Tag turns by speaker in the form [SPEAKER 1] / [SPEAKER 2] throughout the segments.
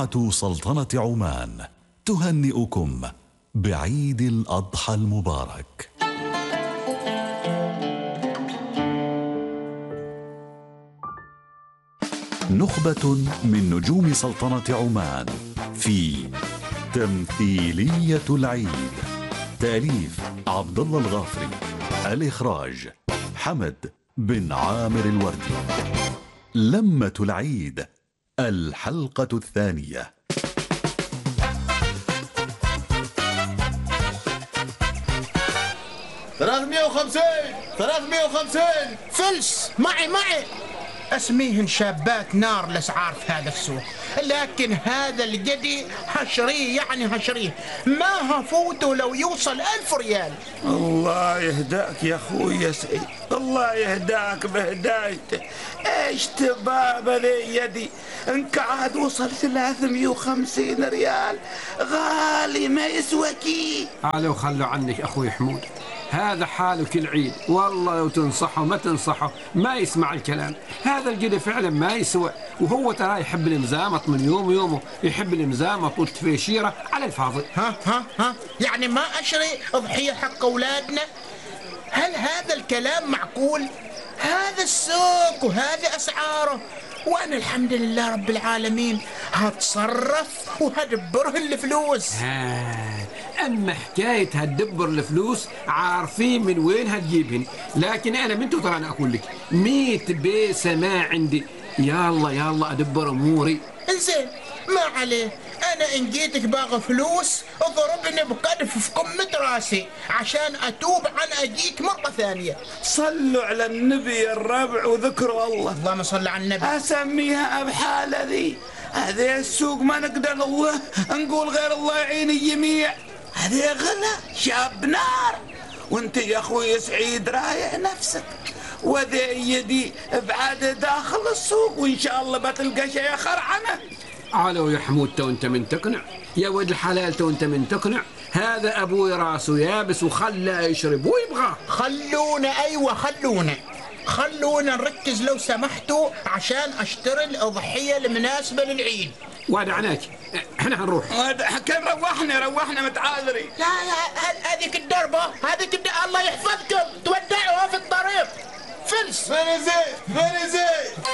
[SPEAKER 1] جامعة سلطنة عمان تهنئكم بعيد الأضحى المبارك. نخبة من نجوم سلطنة عمان في تمثيلية العيد. تأليف عبد الله الغافري. الإخراج حمد بن عامر الوردي. لمة العيد الحلقة الثانية.
[SPEAKER 2] 350
[SPEAKER 3] فلس معي اسميهن شابات نار الاسعار في هذا السوق، لكن هذا الجدي هشريه ما هفوته لو يوصل 1000 ريال.
[SPEAKER 2] الله يهداك يا اخوي سعيد، الله يهداك بهدايته. ايش تباب لي يدي انك عاد وصل 350 ريال، غالي ما يسوكي.
[SPEAKER 4] تعالوا خلوا عنك اخوي حمود، هذا حاله كل عيد، والله لو تنصحه ما تنصحه ما يسمع الكلام. هذا الجدي فعلا ما يسوى، وهو ترى يحب المزامط من يومه، يحب المزامط والتفيشيرة على الفاضي.
[SPEAKER 3] ها يعني ما أشري أضحية حق أولادنا؟ هل هذا الكلام معقول؟ هذا السوق وهذه أسعاره، وأنا الحمد لله رب العالمين هتصرف وهدبرهن الفلوس.
[SPEAKER 4] أما حكاية هتدبر الفلوس عارفين من وين هتجيبهن، لكن أنا بنتو ترى أنا أقول لك 100 بيسة ما عندي. يلا أدبر أموري.
[SPEAKER 3] إنزين ما عليه، أنا إن جيتك باغى فلوس اضربني بقذف في قمة راسي عشان أتوب عن أجيك مرة ثانية.
[SPEAKER 2] صلوا على النبي الربع وذكروا الله.
[SPEAKER 3] اللهم صل على النبي.
[SPEAKER 2] أسميها بحالة ذي، هذه السوق ما نقدر الله نقول غير الله يعين الجميع. هذه غلا شاب نار، وانت يا اخوي سعيد رايح نفسك، وذي يدي بعد داخل السوق وان شاء الله بتلقى شيء خرعنه.
[SPEAKER 4] علو يا حمود، تو انت من تقنع يا ولد الحلال، تو انت من تقنع. هذا ابوي راسه يابس وخلاه يشرب ويبغى.
[SPEAKER 3] خلونا نركز لو سمحتوا عشان اشتري الاضحيه المناسبه للعيد.
[SPEAKER 4] وادعناك، احنا هنروح.
[SPEAKER 2] كان روحنا متعاذرين.
[SPEAKER 3] لا هذيك الدربه الله يحفظكم تودعوها في الطريق. فلس
[SPEAKER 2] فنزي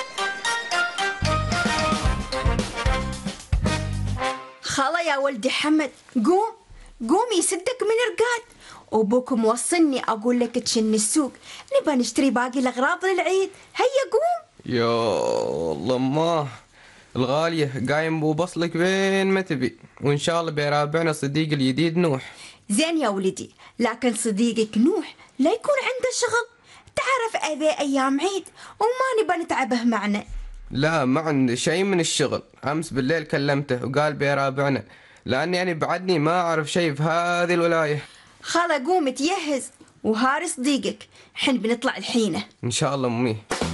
[SPEAKER 5] خلا يا ولدي حمد، قومي سدك من رقاد، وابوك موصلني اقول لك تشن السوق، نبى نشتري باقي الاغراض للعيد. هيا قوم.
[SPEAKER 6] يا الله ما الغالية قايم بوبصلك بين ما تبي، وإن شاء الله بيرابعنا صديق الجديد نوح.
[SPEAKER 5] زين يا ولدي، لكن صديقك نوح لا يكون عنده شغل، تعرف أذي أيام عيد وما نبى نتعبه معنا.
[SPEAKER 6] لا ما عندي شيء من الشغل، أمس بالليل كلمته وقال بيرابعنا، لأني يعني بعدني ما أعرف شيء في هذه الولاية.
[SPEAKER 5] خلا قوم تجهز وهاري صديقك، حين بنطلع الحينة
[SPEAKER 6] إن شاء الله أمي.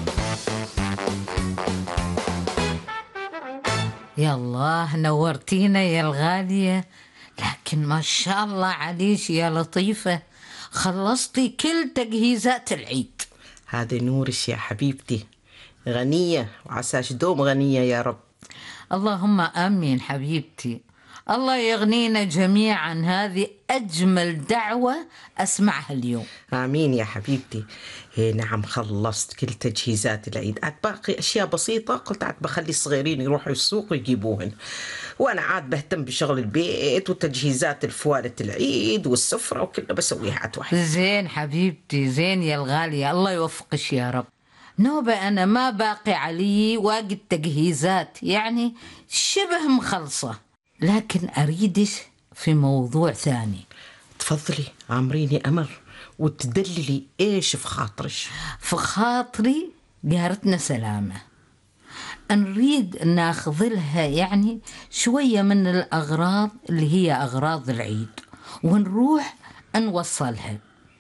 [SPEAKER 7] يا الله نورتينا يا الغالية، لكن ما شاء الله عليش يا لطيفة، خلصتي كل تجهيزات العيد.
[SPEAKER 8] هذا نورش يا حبيبتي، غنية وعساش دوم غنية يا رب.
[SPEAKER 7] اللهم آمين حبيبتي، الله يغنينا جميعا، هذه أجمل دعوة أسمعها اليوم.
[SPEAKER 8] آمين يا حبيبتي. نعم خلصت كل تجهيزات العيد، باقي أشياء بسيطة قلت عاد بخلي الصغيرين يروحوا السوق ويجيبوهن، وأنا عاد بهتم بشغل البيت وتجهيزات الفوالة العيد والسفرة وكله بسويها عاد واحد.
[SPEAKER 7] زين حبيبتي، زين يا الغالية، الله يوفقش يا رب. نوبة أنا ما باقي علي واجد تجهيزات، يعني شبه مخلصة، لكن أريدش في موضوع ثاني.
[SPEAKER 8] تفضلي عمريني أمر وتدللي إيش في خاطرك.
[SPEAKER 7] في خاطري جارتنا سلامة، نريد ناخذ لها يعني شوية من الأغراض اللي هي أغراض العيد ونروح نوصلها.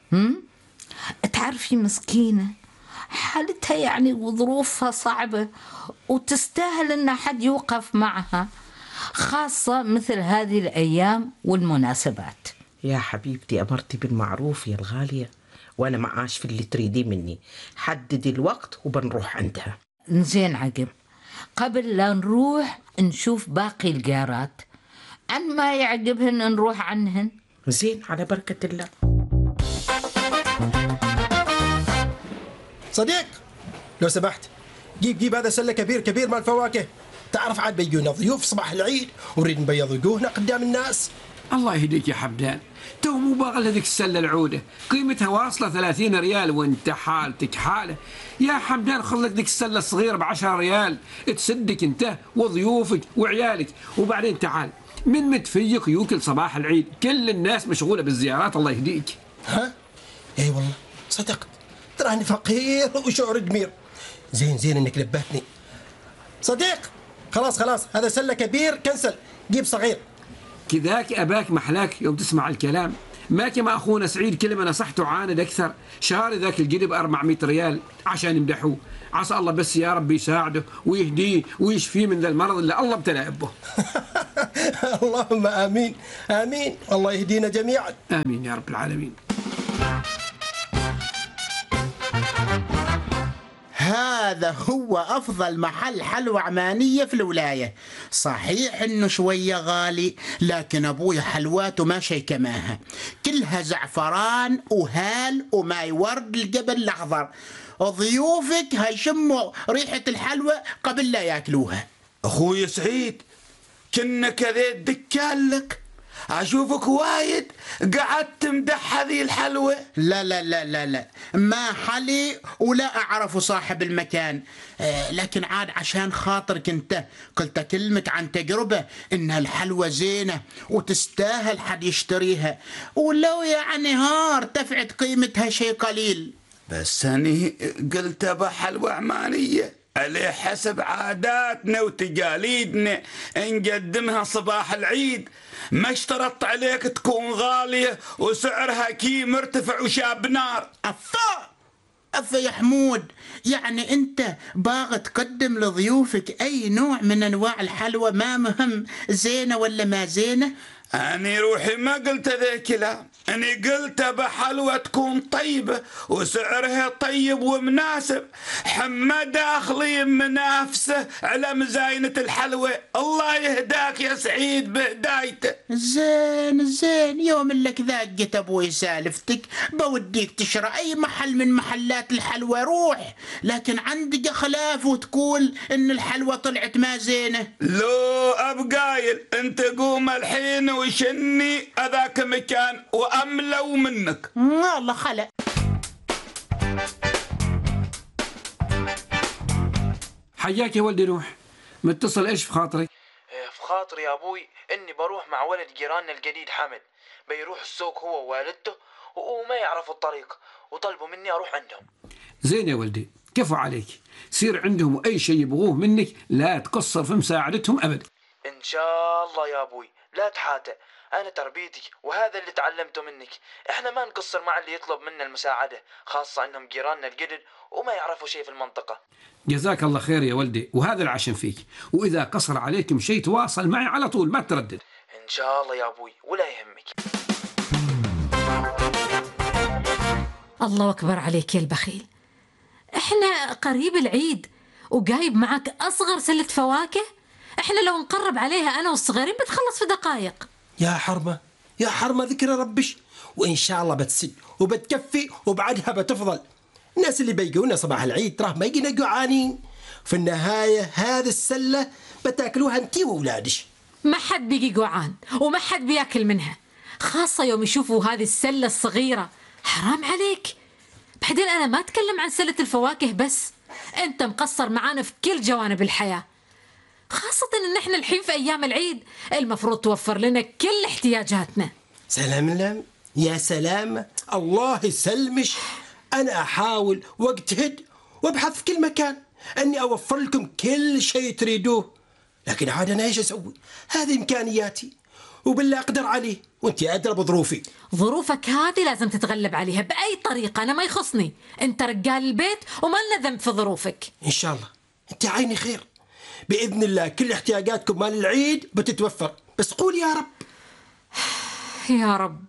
[SPEAKER 7] تعرفي مسكينة حالتها يعني وظروفها صعبة، وتستاهل أن حد يوقف معها، خاصة مثل هذه الأيام والمناسبات.
[SPEAKER 8] يا حبيبتي أمرتي بالمعروف يا الغالية، وأنا معاش في اللي تريدي مني. حددي الوقت وبنروح عندها.
[SPEAKER 7] زين عقب، قبل لا نروح نشوف باقي الجارات، عن ما يعجبهن نروح عنهن.
[SPEAKER 8] زين، على بركة الله.
[SPEAKER 9] صديق لو سمحت جيب هذا سلة كبير مال فواكه. تعرف عاد بيجونا ضيوف صباح العيد ونريد نبيض وجوهنا قدام الناس.
[SPEAKER 4] الله يهديك يا حمدان، تو مو باغي هذيك السلة العودة قيمتها واصلة 30 ريال وانت حالتك حالة. يا حمدان خذ لك ذيك السلة الصغيرة ب10 ريال تسدك انت وضيوفك وعيالك، وبعدين تعال من متفيق يوكل صباح العيد، كل الناس مشغولة بالزيارات. الله يهديك.
[SPEAKER 9] ها؟ اي والله صدقت، تراني فقير وشعور ضمير. زين انك نبهتني. صديق خلاص هذا سلة كبير كنسل، جيب صغير.
[SPEAKER 4] كذاك أباك محلاك يوم تسمع الكلام، ما كما أخونا سعيد كلمة نصحته عاند أكثر، شاري ذاك الجلب 400 ريال عشان يمدحوه. عسى الله بس يا رب يساعده ويهديه ويشفيه من ذا المرض اللي الله ابتلى به.
[SPEAKER 9] اللهم آمين. الله يهدينا جميعا.
[SPEAKER 4] آمين يا رب العالمين.
[SPEAKER 3] هذا هو أفضل محل حلوى عمانية في الولاية. صحيح إنه شوية غالي، لكن أبوي حلواته ما شي كماها، كلها زعفران وهال وماي ورد الجبل الأخضر. ضيوفك هيشموا ريحة الحلوى قبل لا ياكلوها.
[SPEAKER 2] أخوي سعيد كنا كذا دكان لك، أشوفك وايد قعدت تمدح هذه الحلوى.
[SPEAKER 3] لا ما حلي ولا أعرف صاحب المكان، لكن عاد عشان خاطرك انت قلت أكلمك عن تجربة إن الحلوى زينة وتستاهل حد يشتريها، ولو يعني ارتفعت قيمتها شيء قليل.
[SPEAKER 2] بس أنا قلت بحلوى عمانية على حسب عاداتنا وتقاليدنا نقدمها صباح العيد، ما اشترطت عليك تكون غالية وسعرها كي مرتفع وشاب نار.
[SPEAKER 3] أفا يا حمود، يعني أنت باغي تقدم لضيوفك أي نوع من أنواع الحلوى، ما مهم زينة ولا ما زينة؟
[SPEAKER 2] أنا روحي ما قلت ذا كلام، أنا قلت بحلوة تكون طيبة وسعرها طيب ومناسب، حما داخلين منافسة على مزاينة الحلوة. الله يهداك يا سعيد بهدايته.
[SPEAKER 3] زين يوم لك ذاقت أبوي سالفتك بوديك تشرى أي محل من محلات الحلوى روح، لكن عندك خلاف وتقول إن الحلوى طلعت ما زينة.
[SPEAKER 2] لو أبقايل أنت قوم الحين وشني أذاك مكان وأملو منك.
[SPEAKER 3] الله خلق.
[SPEAKER 4] حياك يا ولدي نوح، متصل ايش في خاطرك؟
[SPEAKER 10] في خاطري يا ابوي اني بروح مع ولد جيراننا الجديد حمد، بيروح السوق هو ووالدته وما يعرفوا الطريق، وطلبوا مني اروح عندهم.
[SPEAKER 4] زين يا ولدي، كفو عليك، سير عندهم واي شيء يبغوه منك لا تقصر في مساعدتهم ابدا.
[SPEAKER 10] ان شاء الله يا ابوي، لا تحاتى، انا تربيتك وهذا اللي تعلمته منك، احنا ما نقصر مع اللي يطلب منا المساعدة، خاصة انهم جيراننا الجدد وما يعرفوا شيء في المنطقة.
[SPEAKER 4] جزاك الله خير يا ولدي، وهذا العشم فيك، واذا قصر عليكم شيء تواصل معي على طول ما تردد.
[SPEAKER 10] ان شاء الله يا ابوي ولا يهمك.
[SPEAKER 11] الله اكبر عليك يا البخيل، احنا قريب العيد وجايب معك اصغر سلة فواكه، احنا لو نقرب عليها انا والصغيرين بتخلص في دقائق.
[SPEAKER 9] يا حرمة ذكر ربش، وإن شاء الله بتسد وبتكفي وبعدها بتفضل. الناس اللي بيجونا صباح العيد تراه ما يجينا جوعانين، في النهاية هذه السلة بتاكلوها انتي وولادش.
[SPEAKER 11] ما حد بيجي جوعان وما حد بياكل منها، خاصة يوم يشوفوا هذه السلة الصغيرة. حرام عليك. بعدين أنا ما أتكلم عن سلة الفواكه بس، أنت مقصر معانا في كل جوانب الحياة، خاصة إن إحنا الحين في أيام العيد المفروض توفر لنا كل احتياجاتنا.
[SPEAKER 9] سلام يا سلام، الله يسلمش. أنا أحاول واجتهد وابحث في كل مكان أني أوفر لكم كل شيء تريدوه، لكن عاد أنا إيش أسوي؟ هذه إمكانياتي وبالله أقدر عليه، وأنت أدرى بظروفي.
[SPEAKER 11] ظروفك هذه لازم تتغلب عليها بأي طريقة، أنا ما يخصني، أنت رجال البيت وما لنا ذنب في ظروفك.
[SPEAKER 9] إن شاء الله أنت عيني خير، بإذن الله كل احتياجاتكم مال العيد بتتوفر، بس قول يا رب.
[SPEAKER 11] يا رب.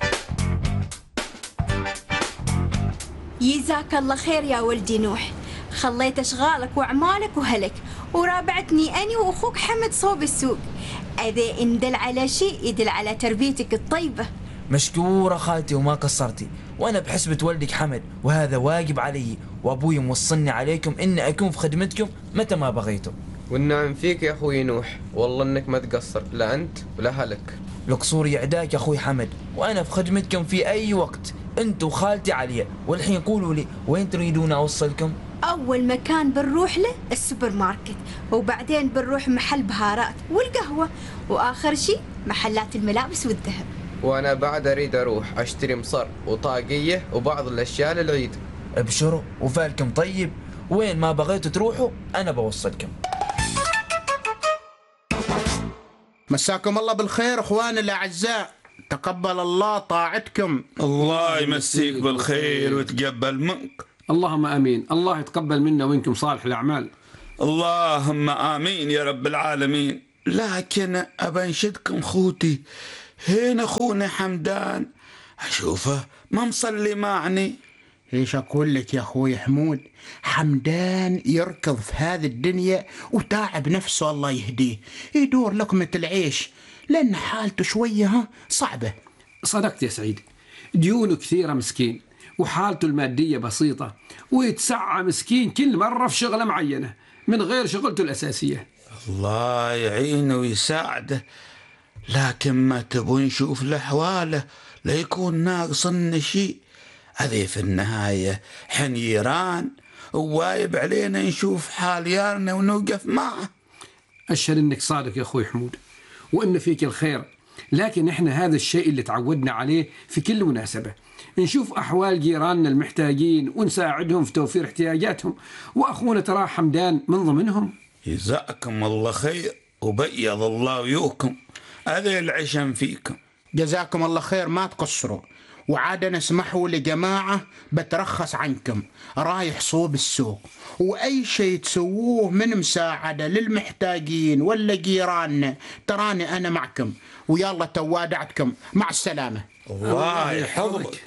[SPEAKER 5] جزاك الله خير يا ولدي نوح، خليت أشغالك وأعمالك وهلك، ورابعتني أني وأخوك حمد صوب السوق. أذا إن دل على شيء يدل على تربيتك الطيبة.
[SPEAKER 10] مشكورة خالتي وما قصرتي، وأنا بحسبة والدك حمد، وهذا واجب علي، وأبوي موصلني عليكم إني أكون في خدمتكم متى ما بغيتم.
[SPEAKER 6] والنعم فيك يا أخوي نوح، والله إنك ما تقصر، لا أنت ولا أهلك.
[SPEAKER 10] القصور يعداك يا أخوي حمد، وأنا في خدمتكم في أي وقت، أنت وخالتي عليا. والحين قولوا لي وين تريدون أوصلكم؟
[SPEAKER 5] أول مكان بنروح له السوبر ماركت، وبعدين بنروح محل بهارات والقهوة، وآخر شيء محلات الملابس والذهب.
[SPEAKER 6] وأنا بعد أريد أروح أشتري مصر وطاقية وبعض الأشياء للعيد.
[SPEAKER 10] ابشروا وفالكم طيب، وين ما بغيتوا تروحوا أنا بوصلكم.
[SPEAKER 3] مساكم الله بالخير اخواني الاعزاء، تقبل الله طاعتكم.
[SPEAKER 2] الله يمسيك بالخير ويتقبل منك.
[SPEAKER 4] اللهم امين. الله يتقبل منا ومنكم صالح الاعمال.
[SPEAKER 2] اللهم آمين يا رب العالمين. لكن أبى أنشدكم خوتي، هنا أخونا حمدان أشوفه ما مصلي معني.
[SPEAKER 3] ايش اقول لك يا اخوي حمود، حمدان يركض في هذه الدنيا وتاعب نفسه، الله يهديه، يدور لقمة العيش لأن حالته شوية صعبة.
[SPEAKER 4] صدقت يا سعيد، ديونه كثيرة مسكين، وحالته المادية بسيطة، ويتسعى مسكين كل مرة في شغلة معينة من غير شغلته الأساسية.
[SPEAKER 2] الله يعينه ويساعده، لكن ما تبون نشوف لأحواله لا يكون ناقصنا شيء. هذه في النهاية حنيران، ووايب علينا نشوف حال يارنا ونوقف معه.
[SPEAKER 4] أشهد إنك صادق يا أخوي حمود، وإن فيك الخير، لكن إحنا هذا الشيء اللي تعودنا عليه في كل مناسبة، نشوف أحوال جيراننا المحتاجين ونساعدهم في توفير احتياجاتهم، وأخونا ترى حمدان من ضمنهم.
[SPEAKER 2] جزاكم الله خير وبيض الله ويوكم، هذا العشم فيكم.
[SPEAKER 3] جزاكم الله خير، ما تقصروا. وعادة اسمحوا لجماعة بترخص عنكم، رايح صوب السوق، وأي شيء تسووه من مساعدة للمحتاجين ولا جيراننا تراني أنا معكم، ويلا توادعتكم، مع السلامة.
[SPEAKER 2] الله يحفظك.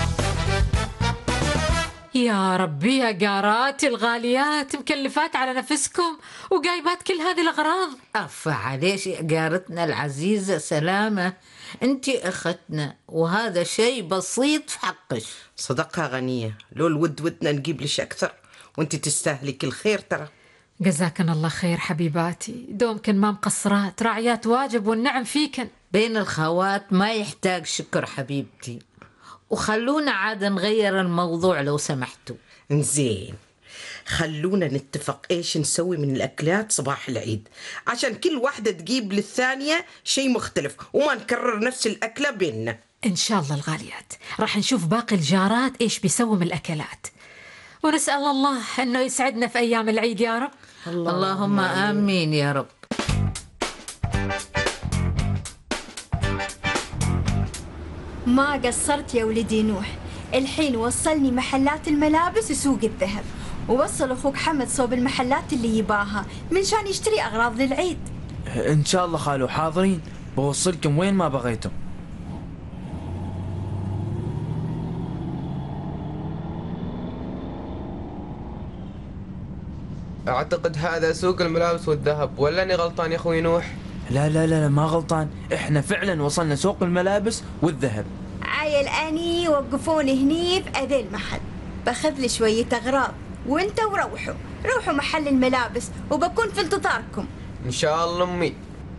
[SPEAKER 11] يا ربي يا جاراتي الغاليات، مكلفات على نفسكم وجايبات كل هذه الأغراض.
[SPEAKER 7] أفا عليش يا جارتنا العزيزة سلامة، انتي اختنا وهذا شيء بسيط في حقش.
[SPEAKER 8] صدقها غنية، لو الود ودنا نجيب لش أكثر، وانت تستاهلي كل خير ترى.
[SPEAKER 11] جزاكن الله خير حبيباتي، دومكن ما مقصرات، راعيات واجب والنعم فيكن.
[SPEAKER 7] بين الخوات ما يحتاج شكر حبيبتي، وخلونا عاد نغير الموضوع لو سمحتوا.
[SPEAKER 8] زين، خلونا نتفق ايش نسوي من الاكلات صباح العيد، عشان كل واحدة تجيب للثانية شيء مختلف وما نكرر نفس الأكلة بيننا.
[SPEAKER 11] إن شاء الله الغاليات، راح نشوف باقي الجارات إيش بيسووا من الأكلات، ونسأل الله أنه يسعدنا في أيام العيد يا رب.
[SPEAKER 7] اللهم آمين يا رب.
[SPEAKER 5] ما قصرت يا ولدي نوح، الحين وصلني محلات الملابس وسوق الذهب، ووصل أخوك حمد صوب المحلات اللي يباها من شان يشتري أغراض للعيد.
[SPEAKER 10] إن شاء الله خالو حاضرين، بوصلكم وين ما بغيتم.
[SPEAKER 6] أعتقد هذا سوق الملابس والذهب، ولا أني غلطان يا أخوي نوح؟
[SPEAKER 10] لا لا لا ما غلطان، إحنا فعلا وصلنا سوق الملابس والذهب.
[SPEAKER 5] عيل أني وقفوني هني في أذي المحل، باخذ لي شوية أغراض، وانتوا روحوا محل الملابس وبكون في انتظاركم.
[SPEAKER 6] إن شاء الله أمي.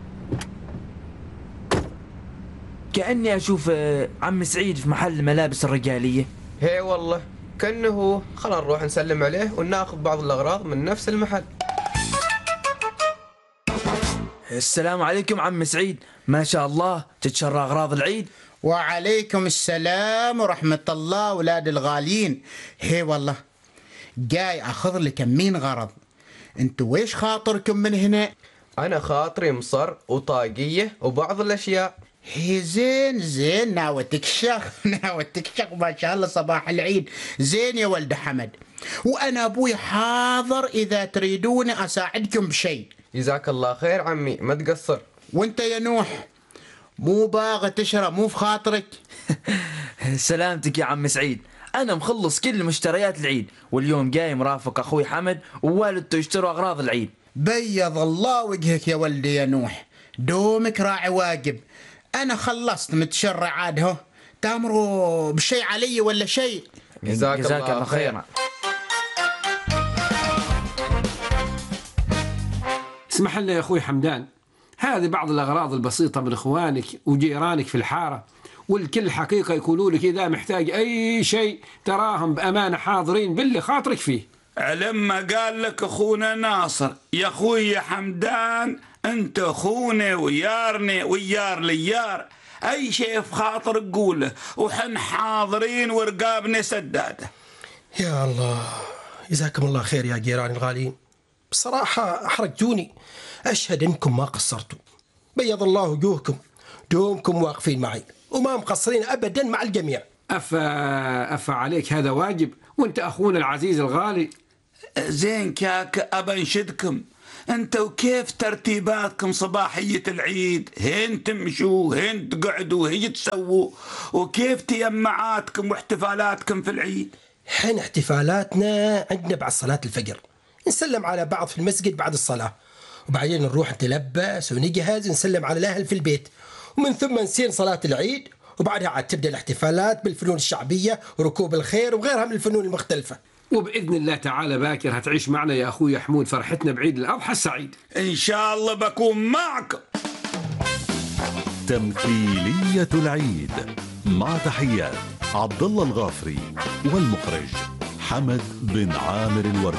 [SPEAKER 10] كأني أشوف عم سعيد في محل الملابس الرجالية.
[SPEAKER 6] هي والله كأنه هو. خلنا نروح نسلم عليه وناخذ بعض الأغراض من نفس المحل.
[SPEAKER 10] السلام عليكم عم سعيد، ما شاء الله تتشرى أغراض العيد.
[SPEAKER 3] وعليكم السلام ورحمة الله أولاد الغاليين. هي والله جاي أخذ لي كمين غرض. انتوا ويش خاطركم من هنا؟
[SPEAKER 6] أنا خاطري مصر وطاقية وبعض الأشياء.
[SPEAKER 3] هي زين ناوي تكشخ ما شاء الله صباح العيد. زين يا ولد حمد، وأنا أبوي حاضر إذا تريدون أساعدكم بشيء.
[SPEAKER 6] جزاك الله خير عمي، ما تقصر.
[SPEAKER 3] وانت يا نوح مو باغي تشرب؟ مو في خاطرك؟
[SPEAKER 10] سلامتك يا عم سعيد، أنا مخلص كل مشتريات العيد، واليوم جاي مرافق أخوي حمد ووالدته يشتروا أغراض العيد.
[SPEAKER 3] بيض الله وجهك يا ولدي يا نوح، دومك راعي واجب. أنا خلصت متشرع عاد هو، تامروا بشيء علي ولا شيء؟
[SPEAKER 6] جزاك الله خيرا.
[SPEAKER 4] اسمح لي يا أخوي حمدان، هذه بعض الأغراض البسيطة من إخوانك وجيرانك في الحارة، والكل حقيقة يقولوا لك إذا محتاج أي شيء تراهم بأمانة حاضرين باللي خاطرك فيه.
[SPEAKER 2] لما قال لك أخونا ناصر يا أخوي يا حمدان أنت أخونا ويارني ويار ليار، أي شيء في خاطرك قوله وحن حاضرين ورقابنا سدادة.
[SPEAKER 9] يا الله، جزاكم الله خير يا جيراني الغاليين، بصراحة أحرجتوني. أشهد أنكم ما قصرتوا، بيض الله وجوهكم، دومكم واقفين معي وما مقصرين أبدا مع الجميع.
[SPEAKER 4] أفا عليك، هذا واجب، وانت أخونا العزيز الغالي.
[SPEAKER 2] زين كاك أبا انشدكم، انتوا كيف ترتيباتكم صباحية العيد؟ هين تمشوا، هين تقعدوا، هي تسووا، وكيف تيمعاتكم واحتفالاتكم في العيد؟
[SPEAKER 9] حين احتفالاتنا عندنا بعد صلاة الفجر، نسلم على بعض في المسجد بعد الصلاة، وبعدين نروح نتلبس ونجهز نسلم على الأهل في البيت، ومن ثم نسير صلاة العيد، وبعدها عاد تبدأ الاحتفالات بالفنون الشعبية وركوب الخير وغيرها من الفنون المختلفة.
[SPEAKER 4] وبإذن الله تعالى باكر هتعيش معنا يا أخوي حمود فرحتنا بعيد الأضحى السعيد.
[SPEAKER 2] إن شاء الله بكون معكم.
[SPEAKER 1] تمثيلية العيد مع تحيات عبد الله الغافري والمخرج حمد بن عامر الوردي.